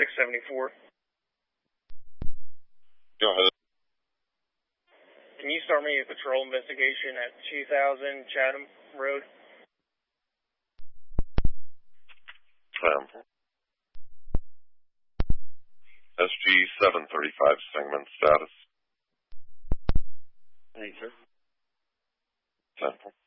674. Go ahead. Can you start me a patrol investigation at 2000 Chatham Road? SG 735 segment status. Thanks, sir. 10.